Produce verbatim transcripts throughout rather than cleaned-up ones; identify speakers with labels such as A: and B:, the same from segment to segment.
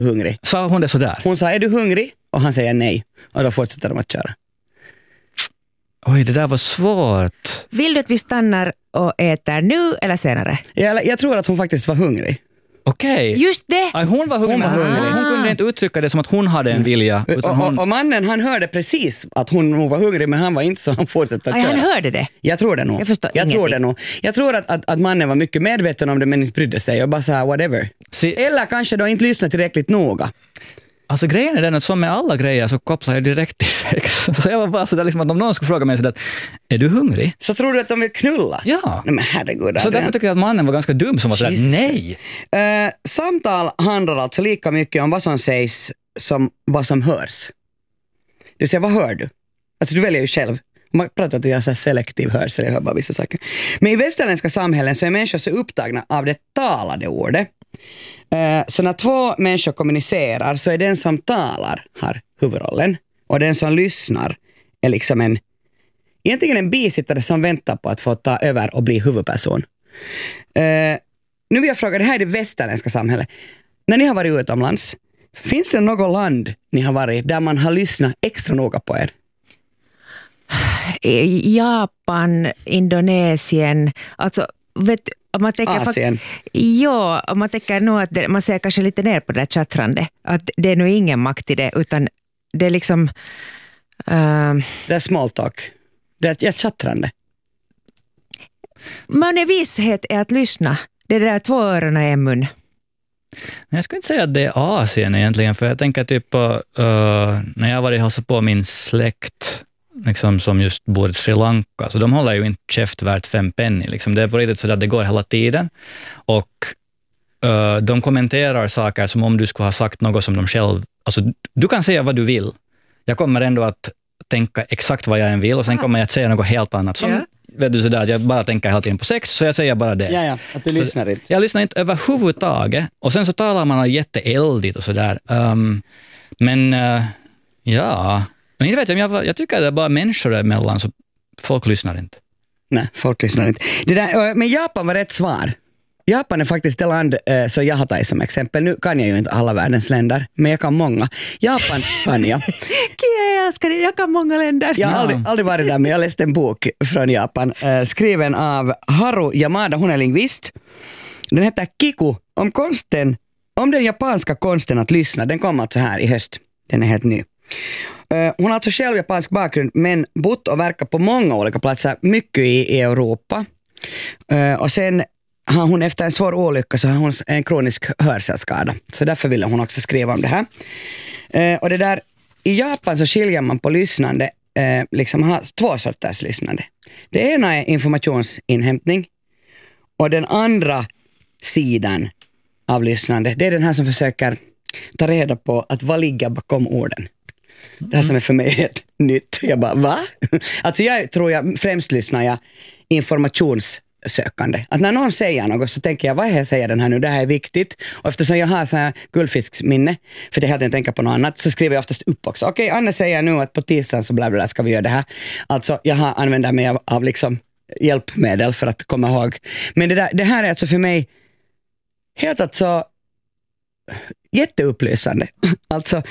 A: hungrig.
B: Sa hon det sådär?
A: Hon sa, är du hungrig? Och han säger nej. Och då fortsätter de att köra.
B: Oj, det där var svårt.
C: Vill du att vi stannar och äter nu eller senare?
A: Jag, jag tror att hon faktiskt var hungrig.
B: Okej. Okay.
C: Just det.
B: Aj, hon var hungrig.
A: Hon, var hungrig.
B: hon kunde inte uttrycka det som att hon hade en vilja. Utan
A: och,
B: hon...
A: och, och mannen, han hörde precis att hon var hungrig, men han var inte så han fortsatte att
C: Aj,
A: köra.
C: han hörde det.
A: Jag tror det nog.
C: Jag förstår
A: jag tror det
C: ingenting.
A: nog. Jag tror att, att, att mannen var mycket medveten om det, men inte brydde sig och bara så här, whatever.
B: Se...
A: Eller kanske då inte lyssnade tillräckligt noga.
B: Alltså grejen är den att som med alla grejer så kopplar jag direkt till sex. Så jag var bara sådär liksom att om någon skulle fråga mig sådär att är du hungrig?
A: Så tror du att de vill knulla?
B: Ja.
A: Nej, men herregud.
B: Så därför tycker jag att mannen var ganska dum som var sådär, nej.
A: Uh, samtal handlar alltså lika mycket om vad som sägs som vad som hörs. Det vill säga, vad hör du? Alltså du väljer ju själv. Man pratar att du gör så här selektiv hörsel, jag hör bara vissa saker. Men i västerländska samhällen så är människor så upptagna av det talade ordet. Uh, så när två människor kommunicerar så är den som talar har huvudrollen. Och den som lyssnar är liksom en, egentligen en bisittare som väntar på att få ta över och bli huvudperson. Uh, nu vill jag fråga, det här är det västerländska samhället. När ni har varit utomlands, finns det något land ni har varit där man har lyssnat extra noga på er?
C: Japan, Indonesien, alltså vet om man tänker
A: Asien.
C: Fakt- ja, om man tänker nog att det, man ser kanske lite ner på det där chattrande. Att det är nog ingen makt i det, utan det är liksom... Uh,
A: det är small talk. Det är ett chattrande.
C: Man är vishet är att lyssna. Det är där två öron och en mun.
B: Jag skulle inte säga att det är Asien egentligen, för jag tänker typ på uh, när jag var i hälsa på min släkt liksom, som just bor i Sri Lanka, så de håller ju inte käft värt fem penny. Liksom. Det är på riktigt så att det går hela tiden. Och uh, de kommenterar saker som om du skulle ha sagt något som de själv... Alltså, du kan säga vad du vill. Jag kommer ändå att tänka exakt vad jag än vill och sen kommer jag att säga något helt annat. Som,
C: ja.
B: vet du, sådär, att jag bara tänker hela tiden på sex, så jag säger bara det.
A: Ja, ja, att du
B: så,
A: lyssnar inte.
B: Jag lyssnar inte överhuvudtaget. Och sen så talar man jätteeldigt och sådär. Um, men uh, ja... Men jag, vet, jag, jag tycker att det är bara människor emellan, så folk lyssnar inte.
A: Nej, folk lyssnar inte. Det där, men Japan var rätt svar. Japan är faktiskt det land eh, så jag har tagit som exempel. Nu kan jag ju inte alla världens länder, men jag kan många. Japan kan jag.
C: Jag älskar det, jag kan många länder.
A: Jag har aldrig, aldrig varit där, men jag läste en bok från Japan. Eh, skriven av Haru Yamada, hon är lingvist. Den heter Kiku, om konsten, om den japanska konsten att lyssna. Den kom alltså här i höst. Den är helt ny. Uh, hon har alltså själv japansk bakgrund, men bott och verkat på många olika platser, mycket i, i Europa. Uh, och sen har hon efter en svår olycka så har hon en kronisk hörselskada. Så därför ville hon också skriva om det här. Uh, och det där, i Japan så skiljer man på lyssnande, uh, liksom man har två sorters lyssnande. Det ena är informationsinhämtning och den andra sidan av lyssnande, det är den här som försöker ta reda på att vad ligger bakom orden. Det här som är för mig helt nytt. Jag bara, va? Alltså jag tror jag främst lyssnar jag informationssökande. Att när någon säger något så tänker jag, vad är jag säger den här nu? Det här är viktigt. Och eftersom jag har så här guldfisksminne, för det hade jag tänka på något annat, så skriver jag oftast upp också. Okej, okay, Anna säger nu att på tisdagen så bla bla ska vi göra det här. Alltså jag har använder mig av, av liksom hjälpmedel för att komma ihåg. Men det, där, det här är alltså för mig helt alltså jätteupplysande. Alltså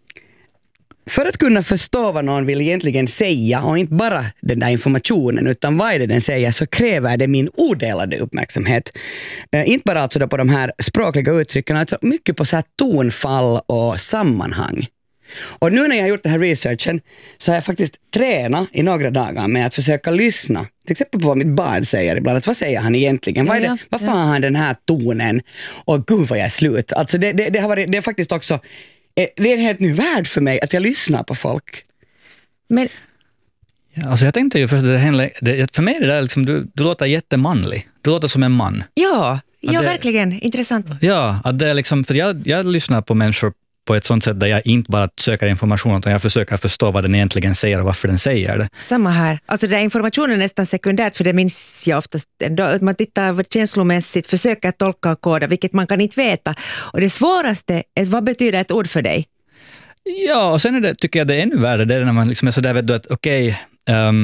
A: för att kunna förstå vad någon vill egentligen säga och inte bara den där informationen utan vad är det den säger, så kräver det min odelade uppmärksamhet. Eh, inte bara alltså då på de här språkliga uttrycken, alltså mycket på så här tonfall och sammanhang. Och nu när jag har gjort den här researchen så har jag faktiskt tränat i några dagar med att försöka lyssna. Till exempel på vad mitt barn säger ibland. Att vad säger han egentligen?
C: Ja,
A: vad är det,
C: ja,
A: varför
C: ja.
A: har han den här tonen? Och gud vad jag är slut. Alltså det, det, det, har varit, det är faktiskt också... Det är en helt ny värld för mig att jag lyssnar på folk.
C: Men
B: Ja, alltså jag tänkte ju först, det, det, för mig är det där liksom, du, du låter jättemanlig. Du låter som en man.
C: ja, ja
B: det,
C: verkligen. Intressant.
B: Ja, att det är liksom, för jag, jag lyssnar på människor på ett sånt sätt där jag inte bara söker information utan jag försöker förstå vad den egentligen säger och varför den säger det.
C: Samma här. Alltså den där informationen är nästan sekundärt, för det minns jag oftast ändå. Att man tittar känslomässigt, försöker tolka och koda, vilket man kan inte veta. Och det svåraste är, vad betyder ett ord för dig?
B: Ja, och sen är det, tycker jag det är ännu värre, det är när man liksom är sådär, vet du, att okej, okay, um,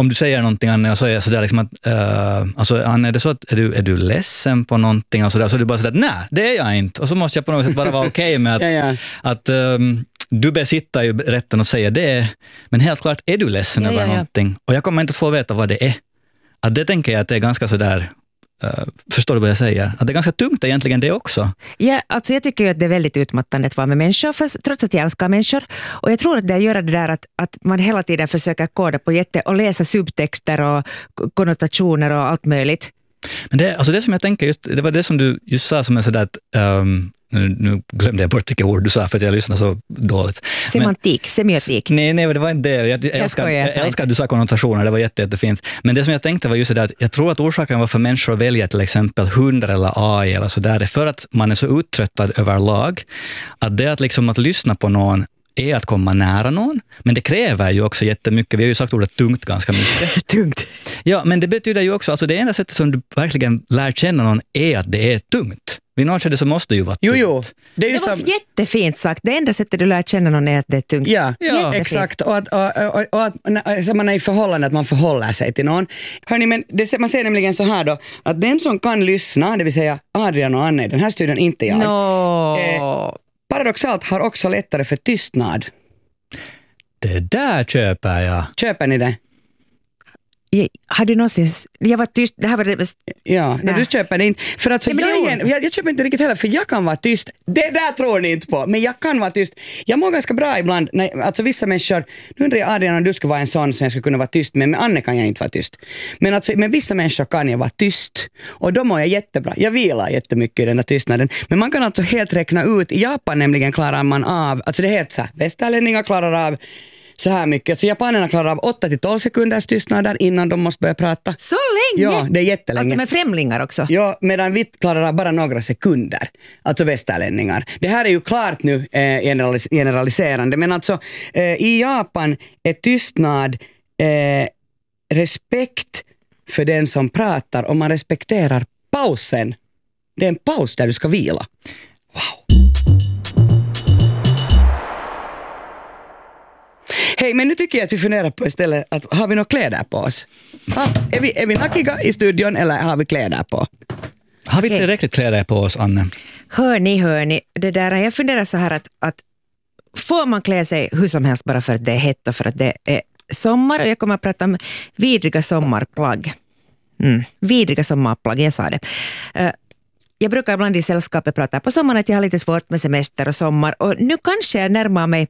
B: om du säger någonting, Anne, och så är jag sådär liksom att, uh, alltså Anne, är det så att är du, är du ledsen på någonting och sådär, så är du bara sådär, nej, det är jag inte. Och så måste jag på något sätt bara vara okej okay med att,
A: ja, ja.
B: att um, du besitter ju rätten att säga det, men helt klart är du ledsen
C: ja,
B: över
C: ja, ja.
B: någonting. Och jag kommer inte att få veta vad det är. Att det tänker jag att det är ganska sådär, uh, förstår du vad jag säger? Att det är ganska tungt egentligen det också.
C: Ja, alltså jag tycker ju att det är väldigt utmattande att vara med människor, för, trots att jag älskar människor. Och jag tror att det gör det där att, att man hela tiden försöker koda på jätte och läsa subtexter och konnotationer och allt möjligt.
B: Men det, alltså det som jag tänker just, det var det som du just sa som är sådär att, um, nu, nu glömde jag bort vilka ord du sa för att jag lyssnade så dåligt.
C: Semantik, men, semiotik.
B: Nej, nej, det var inte det. Jag, jag, jag älskar, jag älskar att du sa konnotationer, det var jätte, jättefint. Men det som jag tänkte var just det att jag tror att orsaken var för människor att välja till exempel hundar eller A I eller sådär, det är för att man är så uttröttad överlag att det att liksom att lyssna på någon är att komma nära någon, men det kräver ju också jättemycket. Vi har ju sagt ordet tungt ganska mycket.
C: Tungt.
B: Ja, men det betyder ju också, alltså det enda sättet som du verkligen lär känna någon är att det är tungt. Vid något skede så måste det ju vara tungt.
A: Jo, jo. Det, är ju
C: det var
A: som...
C: jättefint sagt. Det enda sättet du lär känna någon är att det är tungt.
A: Ja,
B: ja.
A: exakt. Och att, och, och, och att så man är i förhållande, att man förhåller sig till någon. Hörrni, men det, man ser nämligen så här då, att den som kan lyssna, det vill säga Adrian och Anne, den här studien inte jag.
C: No.
A: Eh, paradoxalt har också lättare för tystnad.
B: Det där köper jag.
A: Köper ni det?
C: Jag, har du någonsin... Jag var tyst. Det här var det bäst.
A: Ja, när du köper det inte. För att så
C: Nej,
A: jag, igen, jag, jag köper inte riktigt heller, för jag kan vara tyst. Det där tror ni inte på, men jag kan vara tyst. Jag mår ganska bra ibland. När, alltså vissa människor, nu undrar jag Adrian om du skulle vara en sån som jag skulle kunna vara tyst med, med Anne kan jag inte vara tyst. Men alltså, med vissa människor kan jag vara tyst. Och då mår jag jättebra. Jag vilar jättemycket i den där tystnaden. Men man kan alltså helt räkna ut, i Japan nämligen klarar man av, alltså det heter så här, västerlänningar klarar av så här mycket. Så japanerna klarar av åtta till tolv sekunders tystnader innan de måste börja prata.
C: Så länge?
A: Ja, det är jättelänge.
C: Alltså med främlingar också?
A: Ja, medan vi klarar av bara några sekunder. Alltså västerlänningar. Det här är ju klart nu eh, generalis- generaliserande. Men alltså eh, i Japan är tystnad eh, respekt för den som pratar, och man respekterar pausen. Det är en paus där du ska vila. Wow. Hej, men nu tycker jag att vi funderar på istället att har vi några kläder på oss? Ha, är, vi, är vi nakiga i studion eller har vi kläder på?
B: Har vi tillräckligt kläder på oss, Anne?
C: Hör ni, hör ni. Det där, jag funderar så här att, att får man klä sig hur som helst bara för att det är hett och för att det är sommar, och jag kommer att prata om vidriga sommarplagg. Mm, vidriga sommarplagg, jag sa det. Uh, jag brukar ibland i sällskapet prata på sommaren att jag har lite svårt med semester och sommar, och nu kanske jag närmar mig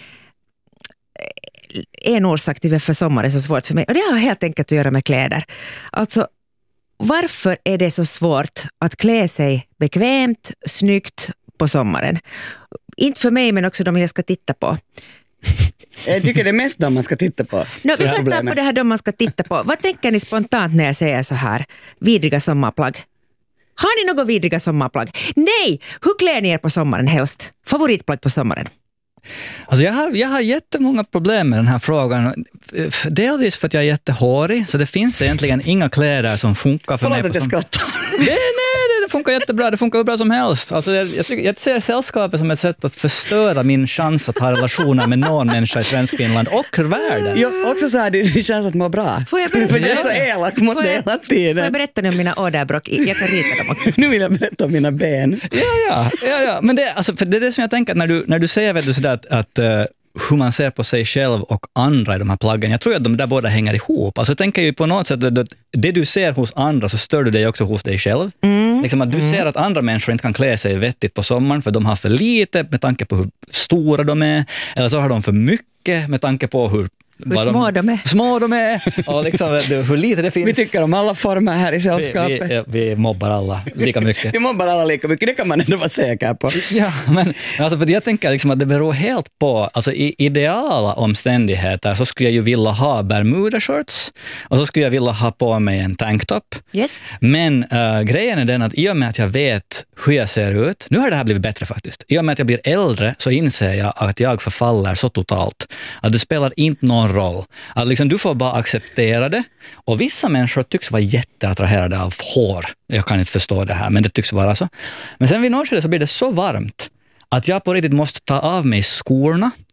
C: en orsak till varför sommar är så svårt för mig, och det har helt enkelt att göra med kläder. Alltså, varför är det så svårt att klä sig bekvämt, snyggt på sommaren? Inte för mig, men också de jag ska titta på.
A: Jag tycker det är mest de man ska titta på.
C: No, vi kan ta
A: problemet.
C: på det här de man ska titta på. Vad tänker ni spontant när jag säger så här? Vidriga sommarplagg. Har ni något vidriga sommarplagg? Nej! Hur klär ni er på sommaren helst? Favoritplagg på sommaren?
B: Alltså jag, har, jag har jättemånga problem med den här frågan. Delvis för att jag är jättehårig, så det finns egentligen inga kläder som funkar för
A: Förlåt
B: mig.
A: att jag skrattar.
B: Nej, nej, det funkar jättebra. Det funkar hur bra som helst. Alltså jag, jag, tycker, jag ser sällskapet som ett sätt att förstöra min chans att ha relationer med någon människa i svensk Finland och världen.
A: Jo, också så här, det, det känns att må bra.
C: Får jag berätta?
A: För jag är så elak mot
C: Får
A: det
C: jag-
A: hela
C: Får
A: tiden.
C: jag berätta nu om mina åderbråck? Jag kan rita dem också.
A: Nu vill jag berätta om mina ben.
B: Ja, ja, ja, ja. Men det, alltså, för det är det som jag tänker, att när du, när du säger vet du, sådär att, att uh, hur man ser på sig själv och andra i de här plaggen, jag tror att de där båda hänger ihop. Alltså jag tänker ju på något sätt att det du ser hos andra så stör du dig också hos dig själv. Mm. Liksom att du mm. ser att andra människor inte kan klä sig vettigt på sommaren för de har för lite med tanke på hur stora de är, eller så har de för mycket med tanke på hur
C: Hur små de är.
B: Små de är och liksom, hur lite det finns.
A: Vi tycker om alla former här i
B: vi,
A: sällskapet.
B: vi, vi mobbar alla lika mycket.
A: Vi mobbar alla lika mycket, det kan man ändå vara säker på.
B: Ja, men alltså för jag tänker liksom att det beror helt på, alltså i ideala omständigheter så skulle jag ju vilja ha Bermuda-shorts och så skulle jag vilja ha på mig en tanktop.
C: Yes.
B: Men uh, grejen är den att i och med att jag vet hur jag ser ut, nu har det här blivit bättre faktiskt, i och med att jag blir äldre så inser jag att jag förfaller så totalt att det spelar inte någon roll. Att liksom, du får bara acceptera det, och vissa människor tycks vara jätteattraherade av hår. Jag kan inte förstå det här, men det tycks vara så. Men sen vid något skede så blir det så varmt att jag på riktigt måste ta av mig skorna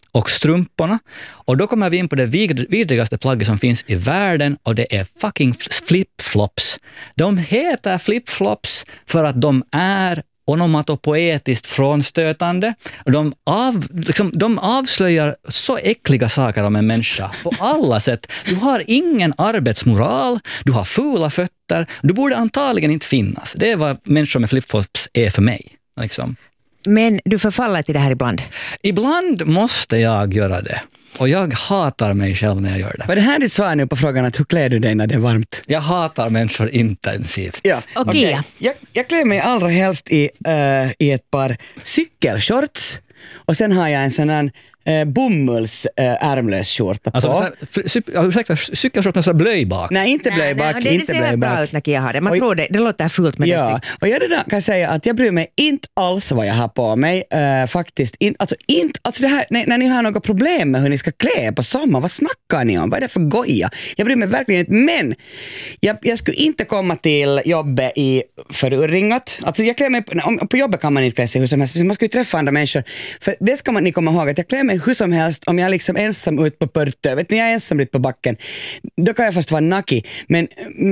B: och strumporna. Och då kommer vi in på det vid- vidrigaste plagget som finns i världen och det är fucking flip-flops. De heter flip-flops för att de är onomatopoetiskt frånstötande. De, av, liksom, de avslöjar så äckliga saker om en människa på alla sätt. Du har ingen arbetsmoral, du har fula fötter, du borde antagligen inte finnas. Det är vad människor med flip-flops är för mig. Liksom.
C: Men du förfaller till det här ibland?
B: Ibland måste jag göra det. Och jag hatar mig själv när jag gör det.
A: Var det här ditt svar nu på frågan att hur klär du dig när det är varmt?
B: Jag hatar människor intensivt.
A: Ja.
C: Okej. Okay.
A: Jag, jag klär mig allra helst i, uh, i ett par cykelshorts och sen har jag en sån här uh, bomulls uh, ärmlös skjorta på.
B: Alltså, ursäkta, cykelshorts med så blöj bak?
A: Nej, inte blöj bak.
C: Nej, det, det ser bra ut när Kia har det. Man och, tror det, det låter fult men
A: ja,
C: det är snyggt.
A: Och jag det kan säga att jag bryr mig inte alls vad jag har på mig. Uh, faktiskt. In, alltså, inte, alltså det här, när, när ni har något problem med hur ni ska klä på sommar, vad snackar ni om? Vad är det för goja? Jag bryr mig verkligen inte. Men jag, jag skulle inte komma till jobbet i förurringat. Alltså jag klär mig, om, på jobbet kan man inte klä sig hur som helst. Man ska ju träffa andra människor. För det ska man ni komma ihåg att jag klär mig hur som helst om jag är liksom ensam ut på Pörtö. Vet ni, jag är ensam ut på backen. Då kan jag fast vara naki. Men,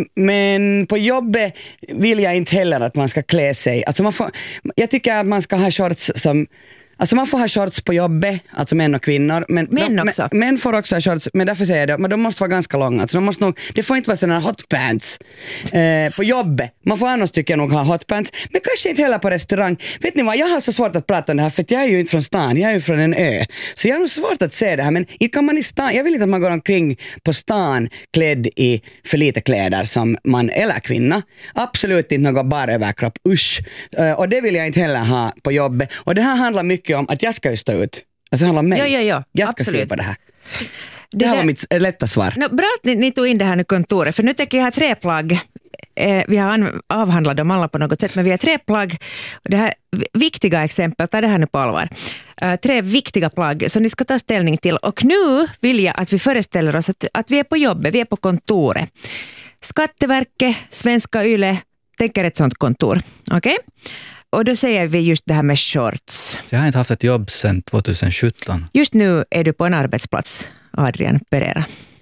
A: men på jobbet vill jag inte heller att man ska klä sig. Alltså man får, jag tycker att man ska ha shorts som... Alltså man får ha shorts på jobbet, alltså män och kvinnor. Men
C: män
A: de,
C: också?
A: Män, män får också ha shorts, men därför säger jag det. Men de måste vara ganska långa. Alltså de måste nog, det får inte vara sådana hot pants eh, på jobbet. Man får annars tycker jag nog ha hot pants. Men kanske inte heller på restaurang. Vet ni vad, jag har så svårt att prata om det här för jag är ju inte från stan, jag är ju från en ö. Så jag har nog svårt att se det här. Men inte kan man i stan, jag vill inte att man går omkring på stan klädd i för lite kläder som man eller kvinna. Absolut inte något bara överkropp, usch. Eh, och det vill jag inte heller ha på jobbet. Och det här handlar mycket om att jag ska ju stå ut. Alltså det handlar om mig.
C: Ja, ja, ja.
A: Jag ska
C: Absolut.
A: se på det här. Det,
C: Det
A: här
C: där-
A: var mitt eh, lätta svar.
C: No, bra att ni, ni tog in det här nu kontoret, för nu tänker jag ha tre plagg. Eh, vi har an- avhandlat dem alla på något sätt, men vi har tre plagg. Det här v- viktiga exempel, ta det här nu på allvar. Eh, tre viktiga plagg som ni ska ta ställning till. Och nu vill jag att vi föreställer oss att, att vi är på jobbet, vi är på kontoret. Skatteverket, Svenska Yle, tänker ett sånt kontor. Okej? Och då säger vi just det här med shorts.
B: Jag har inte haft ett jobb sedan tjugohundrasjutton.
C: Just nu är du på en arbetsplats, Adrian Pereira.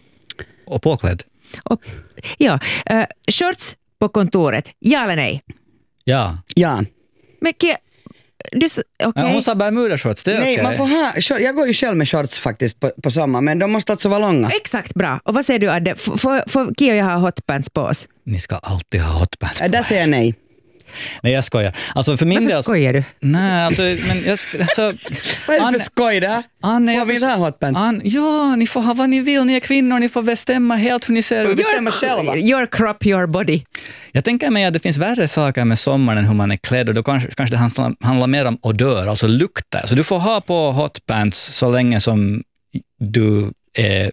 B: Och påklädd.
C: Och, ja, eh, shorts på kontoret, ja eller nej?
B: Ja.
A: Ja.
C: Men Kia, du, s- okej.
B: Ja, hon sa Bermuda-shorts, det är
A: Nej,
B: okej.
A: man får ha, short- jag går ju själv med shorts faktiskt på, på sommar, men de måste alltså vara långa.
C: Exakt, bra. Och vad säger du, Adde? F- Får får Kia och jag ha hotpants på oss?
B: Ni ska alltid ha hotpants
A: Äh,
B: på
A: där
B: er.
A: säger jag nej.
B: Nej, jag skojar. Alltså för min
C: Varför
B: del...
C: skojar du?
B: Nej, alltså, men jag... sk- Alltså,
A: Vad är det
B: Anne-
A: för skoj det här?
B: Anne,
A: Får
B: jag
A: vi inte ha hotpants?
B: Anne, ja, ni får ha vad ni vill. Ni är kvinnor, ni får bestämma helt hur ni ser ut.
A: bestämma själva.
C: Your crop, your body.
B: Jag tänker mig att det finns värre saker med sommaren än hur man är klädd och då kanske, kanske det handlar, handlar mer om odör, alltså lukter. Så du får ha på hotpants så länge som du är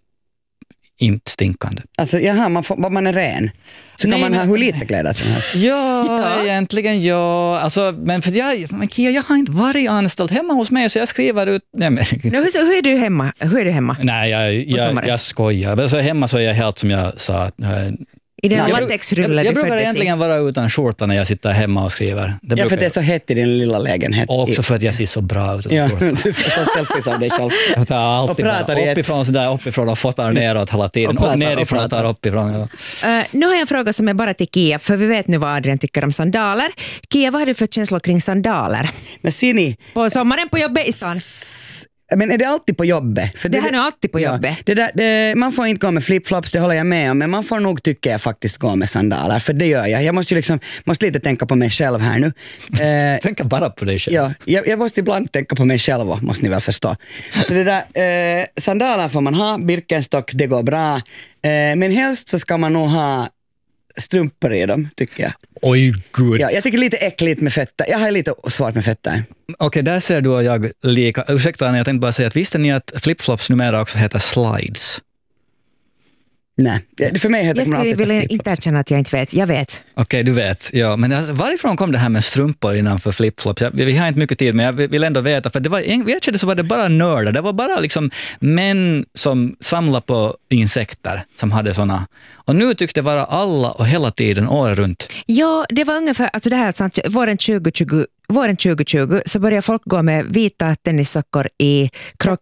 B: inte stinkande.
A: Alltså jaha, man, får, man är ren. Så
B: Nej,
A: kan man
B: men-
A: ha hur lite kläder som helst.
B: Ja,
C: Ja.
B: egentligen ja. Alltså, men för jag, men Kia, jag har inte varit anställd hemma hos mig så jag skriver ut... Nej, men,
C: No, hur, hur är du hemma? Hur är du hemma?
B: nej jag, jag,
C: sommaren?
B: jag skojar. Alltså, hemma så är jag helt som jag sa.
C: I den
A: Nej, jag-
C: latexrullen
B: Jag, jag
C: du
B: brukar
C: föddes
B: egentligen vara utan skjorta när jag sitter hemma och skriver. Det
A: Ja,
B: brukar
A: för det är
B: jag.
A: så hett i din lilla lägenhet.
B: Och också
A: I-
B: för att jag ser så bra ut utan
A: Ja,
B: skjorta.
A: du får ta selfies av dig själv.
B: Jag tar alltid
A: Och pratar i
B: bara
A: ett.
B: uppifrån, sådär, uppifrån och fotar neråt hela tiden.
A: Och
B: Och,
A: pratar,
B: nerifrån
A: och
B: och tar
A: pratar.
B: uppifrån. Ja.
C: Uh, nu har jag en fråga som är bara till Kia, för vi vet nu vad Adrian tycker om sandaler. Kia, vad har du för känslor kring sandaler?
A: Men ser ni,
C: På sommaren på jobbet i stan.
A: men är det alltid på jobbet? För
C: Det här är alltid på jobbet.
A: Det där, det, man får inte gå med flipflops, det håller jag med om, men man får nog tycka jag faktiskt gå med sandaler, för det gör jag. Jag måste ju liksom, måste lite tänka på mig själv här nu. Eh,
B: Tänk bara på dig själv.
A: ja, jag, jag måste ibland tänka på mig själv, och, måste ni väl förstå. Så det där, eh, sandaler får man ha, Birkenstock, det går bra. Eh, men helst så ska man nog ha strumpor i dem, tycker jag.
B: Oj gud.
A: Ja, jag tycker lite äckligt med fötter. Jag har lite svårt med fötter.
B: Okej, där ser du och jag lika. Ursäkta Anna, jag tänkte bara säga att visste ni att flipflops numera också heter slides?
A: Nej, det- för mig heter
C: Jag
A: det
C: skulle
A: alltid
C: vilja
A: flipflops.
C: inte erkänna att jag inte vet. Jag vet.
B: Okej, du vet. Ja, men alltså, varifrån kom det här med strumpor innanför flipflops? Jag, vi har inte mycket tid, men jag vill ändå veta. För det var, en- vet jag, så var det bara nördar. Det var bara liksom män som samlade på insekter som hade såna. Och nu tycks det vara alla och hela tiden, året runt.
C: Ja, det var ungefär, alltså det här är sant, våren tjugo tjugo, våren tjugo tjugo så började folk gå med vita tennissockor i Crocs.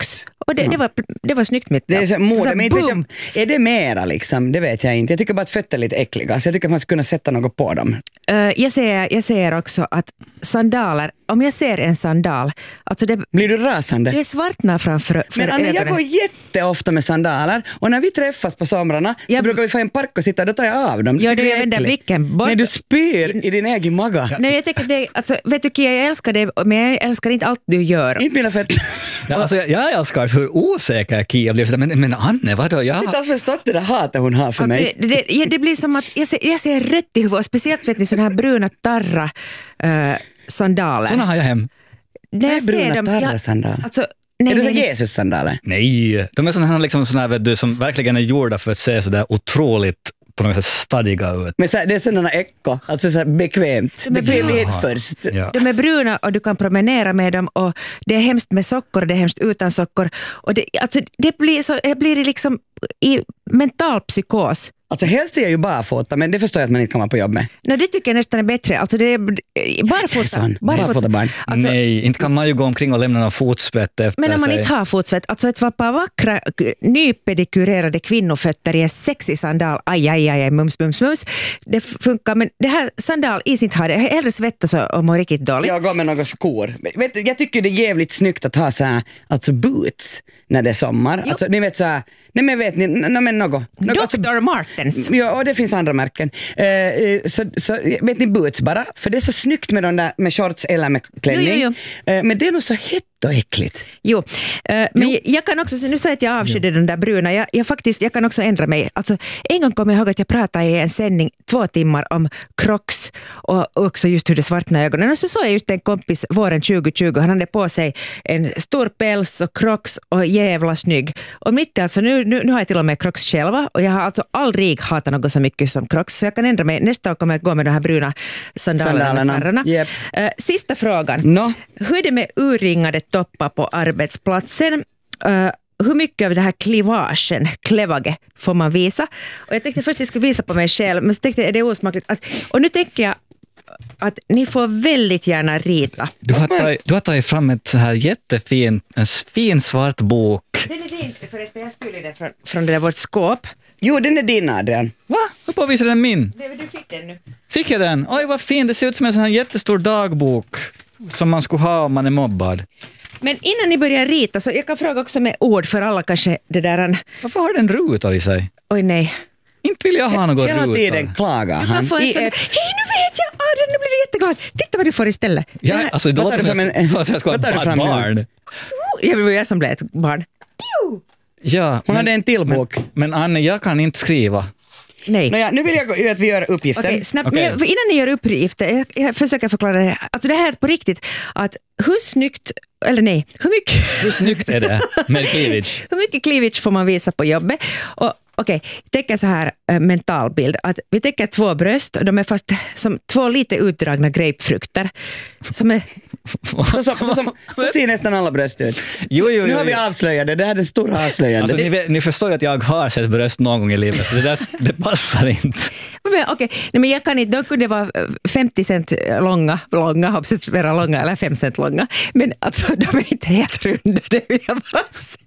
C: Och det, det, var, det var snyggt mitt.
A: Det är så mode,
C: så
A: men inte vet
C: boom.
A: jag, är det mera liksom? Det vet jag inte. Jag tycker bara att fötter är lite äckliga, så jag tycker att man ska kunna sätta något på dem.
C: Uh, jag, ser, jag ser också att sandaler, om jag ser en sandal, alltså det,
A: Blir du rasande?
C: det svartnar framför för
A: Men Anna, jag
C: ögonen.
A: går jätteofta med sandaler och när vi träffas på somrarna så
C: Jag-
A: brukar vi få en park och sitta, då tar jag av dem.
C: Ja,
A: Tycker
C: du
A: det är
C: vänder
A: äckligt.
C: blicken bort.
A: Nej, du spyr i din egen maga.
C: Nej, jag tänker det, alltså, vet du Kia, jag älskar det, men jag älskar inte allt du gör.
A: Inte mina fötter.
B: Ja, alltså, jag, jag älskar hur osäker Kia blev. Men, men Anne, vadå?
A: Jag har
B: Jag,
A: inte alls förstått det där hatet hon har för
C: Alltså,
A: mig.
C: det, det, ja, det blir som att jag ser, jag ser rött i huvudet, och speciellt vet ni sådana här bruna tarra uh, sandaler.
B: såna har jag hem.
C: När
A: är
C: jag ser
A: bruna
C: dem,
A: tarra
C: jag-
A: sandaler?
C: Alltså, nej,
A: Är det så
C: nej, nej.
A: Jesus-sandaler?
B: Nej, de är såna här, liksom, såna här vet du, som verkligen är gjorda för att se så där otroligt på något sätt stadiga ut.
A: Men så, här, det är sådana eko, alltså så här bekvämt.
C: De är
A: Bekvämlighet
B: bra.
A: först.
B: Ja.
C: De är bruna och du kan promenera med dem och det är hemskt med sockor och det är hemskt utan sockor. Och det, alltså, det blir, så, jag blir liksom i mental psykos.
A: Alltså helst är jag ju barfota, men det förstår jag att man inte kommer på jobb med.
C: No, det tycker jag nästan är bättre. Alltså, det är barfota.
A: Sån, barfotabarn.
C: Alltså,
B: Nej, inte kan man ju gå omkring och lämna någon fotsvett efter
C: men om man
B: sig.
C: inte har fotsvett, alltså ett par vackra nypedikurerade kvinnofötter i en sexig sandal, aj, aj, aj, aj, mums, mums, mums, det funkar, men det här sandal is inte har det, jag hellre svettas och mår riktigt dåligt.
A: Jag går med några skor. Men Vet, du, jag tycker det är jävligt snyggt att ha så här, alltså boots när det är sommar. Alltså, ni vet så här, nej men vet ni, nej men något. något alltså,
C: doktor Martens.
A: ja, och det finns andra märken. Eh, eh, så, så vet ni boots bara, för det är så snyggt med de där med shorts eller med klänning.
C: Jo, jo,
A: Eh, men det är nog så hett och äckligt.
C: Jo, eh, men jag kan också, nu säger att jag avskydde de där bruna, jag, jag, faktiskt, jag kan också ändra mig. Alltså, en gång kom jag ihåg att jag pratade i en sändning två timmar om Crocs och också just hur det svartnade ögonen. Och så såg jag just en kompis våren tjugo tjugo, han hade på sig en stor päls och Crocs och jävla snygg. Och mitt i alltså, nu, nu, nu har jag till och med Crocs själva och jag har alltså aldrig hatat något så mycket som Crocs, så jag kan ändra mig. Nästa år kommer jag gå med de här bruna sandalerna.
A: Sandalerna,
C: med parrarna.
A: yep.
C: Eh, sista frågan.
A: No.
C: Hur är det med urringade toppar på arbetsplatsen? Uh, hur mycket av det här klivagen, klevage, får man visa? Och jag tänkte först att jag skulle visa på mig själv, men så tänkte jag, är det osmakligt? Att, och nu tänker jag att ni får väldigt gärna rita.
B: Du har, tagit, du har tagit fram ett så här jättefin, en fin svart bok.
C: Den är din, förresten, jag stulade den från, från det där vårt skåp.
A: Jo, den är din, Adrian.
B: Va? Jag påvisar den min.
C: Det, du fick den nu.
B: Fick jag den? Oj, vad fin. Det ser ut som en sån här jättestor dagbok som man skulle ha om man är mobbad.
C: Men innan ni börjar rita, så jag kan fråga också med ord för alla kanske det där.
B: Varför har den rutor i sig?
C: Oj nej.
B: Inte vill jag ha något
A: Hela
B: rutor.
A: tiden klagar
C: Du
A: han.
C: kan få en
A: I
C: sån,
A: ett...
C: hej nu vet jag, Adrian, nu blir du jätteglad. Titta vad du får istället.
B: Ja,
C: Det här-
B: alltså, det
A: Vad tar
B: låter
A: du fram
B: som
A: en-
B: så att jag ska
A: vad tar du
B: ha ett
A: fram nu?
B: barn.
C: Oh, jag var jag som blev ett barn. Tjo!
B: Ja,
A: Hon
B: men,
A: hade en till bok.
B: men Anne, jag kan inte skriva.
C: Nej.
A: Nåja, nu vill jag gå- att vi gör uppgiften.
C: Okej, snabbt.
B: Okej.
C: Men innan ni gör uppgifter, jag, jag försöker förklara det här. Alltså det här är på riktigt, att hur snyggt, eller nej, hur mycket,
B: Hur snyggt är det med cleavage?
C: hur mycket cleavage får man visa på jobbet? Och okej, tänk så här äh, mental bild, att vi tänker två bröst och de är fast som två lite utdragna grapefrukter. Som är,
A: Så, så, så, så, så ser nästan alla bröst ut.
B: Jo, jo,
A: Nu
B: jo.
A: har vi
B: jo.
A: avslöjat det. Det här är det stora avslöjandet.
B: Alltså, ni, vet, ni förstår ju att jag har sett bröst någon gång i livet, så det, där, det passar inte.
C: men, okej, nej, men jag kan inte, de kunde vara femtio cent långa, långa, hoppas vara långa, eller fem cent långa, men alltså de är inte helt runda, det vill jag bara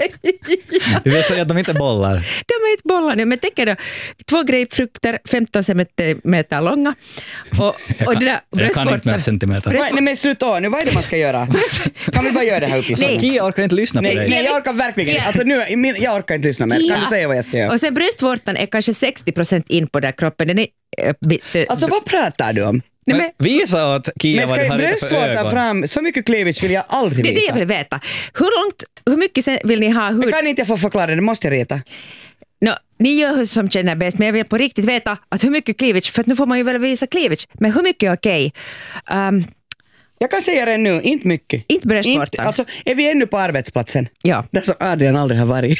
C: säga.
B: Du vet säga att de inte bollar.
C: De är inte bollar nu, men tänk er då, två grapefrukter, femton centimeter långa. Och, och det där
B: Jag kan inte med centimeter.
C: bröstvårtan-
A: Nej, nej, men sluta, nu vad är det man ska göra? Kan vi bara göra det här uppgiften?
C: Nej.
B: Kia orkar inte lyssna på
A: Nej,
B: dig.
A: nej, jag orkar verkligen inte. Alltså, nu, min- jag orkar inte lyssna mer. Kan
C: Ja.
A: du säga vad jag ska göra?
C: Och sen bröstvårtan är kanske sextio procent in på där kroppen. Den är, äh, bit- äh,
A: Alltså vad pratar du om?
C: nej,
B: Men
C: men,
B: visa åt Kia
A: Men
B: vad
A: ska
B: du
A: jag
B: har ritat för
A: bröstvårtan
B: ögon.
A: fram? Så mycket cleavage vill jag aldrig
C: det är det
A: visa.
C: jag vill veta. Hur långt, hur mycket sen vill ni ha? Hur,
A: Men kan inte jag få förklara det? Måste jag reta?
C: no, ni gör hur som känner bäst, men jag vill på riktigt veta att hur mycket cleavage, för att nu får man ju väl visa cleavage, men hur mycket är okej? Um,
A: Jag kan säga det nu, inte mycket.
C: Inte bröstvårtan.
A: Inte- Alltså, är vi ännu på arbetsplatsen?
C: ja.
A: Där som Adrian aldrig har varit.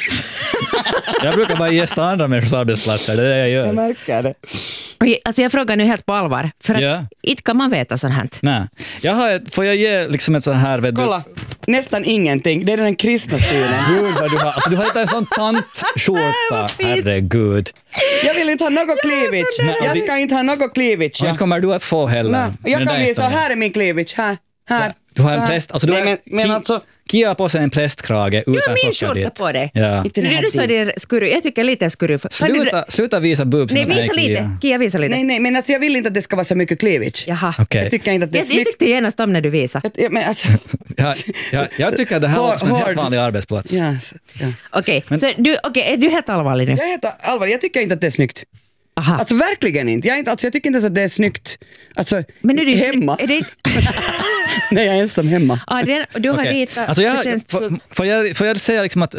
B: Jag brukar bara gästa andra människors arbetsplatser, det är det jag
A: Jag
B: gör.
A: märker det.
C: Och alltså jag frågar nu helt på allvar, för att
B: Ja.
C: inte kan man veta sånt här.
B: Nej. Jag har ett, får jag ge liksom ett så här... Vet du,
A: Kolla, nästan ingenting. Det är den kristna synen.
B: Gud vad du har, alltså, du har inte en sån tantskjorta, herregud.
A: Jag vill inte ha något cleavage.
B: Nej,
A: Jag
B: det-
A: ska inte ha något cleavage.
B: Och
A: Ja.
B: inte kommer du att få heller.
A: Nej, jag
B: Men
A: kan
B: där
A: visa,
B: står det.
A: här är min cleavage. Här, här.
B: Du har en
A: Så här.
B: test, alltså du
A: Nej,
B: har,
A: men, men
B: Ki-
A: alltså,
B: Kia har på sig en prästkrage utan
C: Du har min
B: socker
C: skjorta
B: dit.
C: på dig.
B: Ja.
A: Inte det
C: Du,
A: här
C: du sa det skurru. Jag tycker lite skurru. Kan
B: Sluta,
C: du...
B: sluta visa boobs.
C: Nej, visa lite. Kia, visa lite.
A: Nej, nej, men alltså jag vill inte att det ska vara så mycket cleavage.
C: Jaha.
B: Okej.
A: Jag tycker inte att det är
C: Jag, jag
A: snyggt.
C: tyckte genast om när du visade.
A: Jag, men alltså,
B: Ja, ja, jag tycker att det här låter som en helt
A: Hard.
B: vanlig arbetsplats.
A: ja, så- ja.
C: Okej, så du, okay, är du helt allvarlig nu?
A: Jag är helt allvarlig, jag tycker inte att det är snyggt.
C: Aha.
A: Alltså verkligen inte. Jag, är inte, alltså, jag tycker inte ens att det är snyggt alltså,
C: Men nu är det ju-
A: hemma.
C: är det-
A: Nej, jag är ensam hemma.
C: Adrian, du har
B: Okej.
C: ritat
B: Alltså jag,
C: förtjänstfullt.
B: får, får, jag, får jag säga liksom att